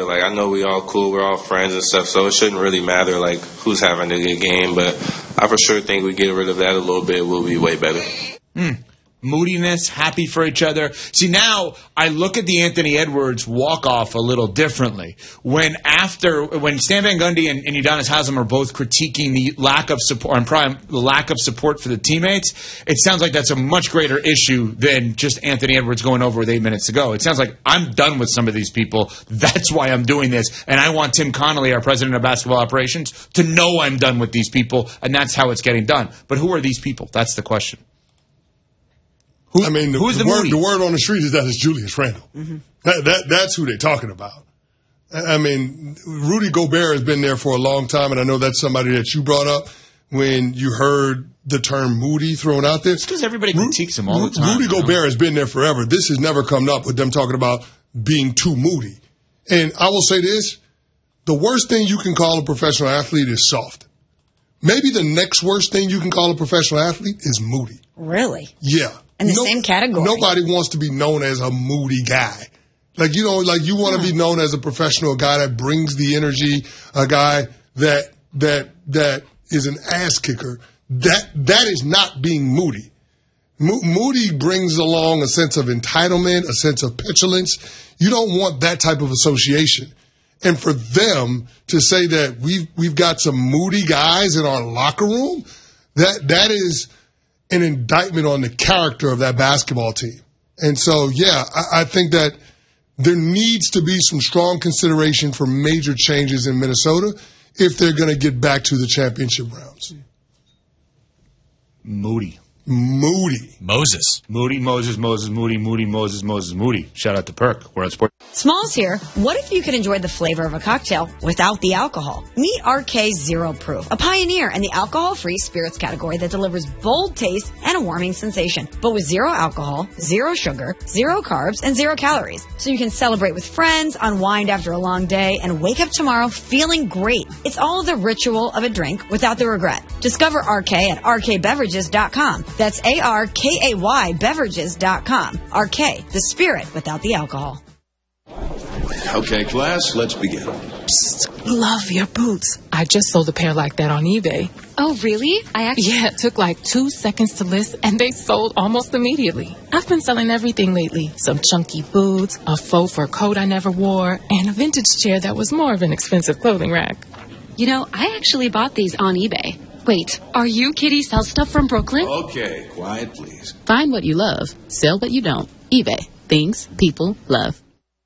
Like, I know we all cool, we're all friends and stuff, so it shouldn't really matter, like, who's having a good game. But I for sure think we get rid of that a little bit, we'll be way better. Moodiness, happy for each other. See, now I look at the Anthony Edwards walk-off a little differently. When Stan Van Gundy and Udonis Haslem are both critiquing the lack of support and the lack of support for the teammates, it sounds like that's a much greater issue than just Anthony Edwards going over with 8 minutes to go. It sounds like I'm done with some of these people. That's why I'm doing this. And I want Tim Connolly, our president of basketball operations, to know I'm done with these people, and that's how it's getting done. But who are these people? That's the question. The word on the street is that it's Julius Randle. Mm-hmm. That's who they're talking about. I mean, Rudy Gobert has been there for a long time, and I know that's somebody that you brought up when you heard the term moody thrown out there. It's because everybody critiques him all the time. Rudy Gobert has been there forever. This has never come up with them talking about being too moody. And I will say this, the worst thing you can call a professional athlete is soft. Maybe the next worst thing you can call a professional athlete is moody. Really? Yeah. In the same category. Nobody wants to be known as a moody guy. Like, you want to be known as a professional, guy that brings the energy, a guy that is an ass kicker. That is not being moody. Moody brings along a sense of entitlement, a sense of petulance. You don't want that type of association. And for them to say that we've got some moody guys in our locker room, that is an indictment on the character of that basketball team. And so, yeah, I think that there needs to be some strong consideration for major changes in Minnesota if they're going to get back to the championship rounds. Moody. Moses. Moody. Shout out to Perk. We're on Sports. Smalls here. What if you could enjoy the flavor of a cocktail without the alcohol? Meet RK Zero Proof, a pioneer in the alcohol-free spirits category that delivers bold taste and a warming sensation, but with zero alcohol, zero sugar, zero carbs, and 0 calories. So you can celebrate with friends, unwind after a long day, and wake up tomorrow feeling great. It's all the ritual of a drink without the regret. Discover RK at rkbeverages.com. That's ARKAY beverages.com. RK, the spirit without the alcohol. Okay, class, let's begin. Psst, love your boots. I just sold a pair like that on eBay. Oh, really? Yeah, it took like 2 seconds to list, and they sold almost immediately. I've been selling everything lately. Some chunky boots, a faux fur coat I never wore, and a vintage chair that was more of an expensive clothing rack. You know, I actually bought these on eBay. Wait, are you Kitty Sell Stuff from Brooklyn? Okay, quiet, please. Find what you love. Sell what you don't. eBay. Things people love.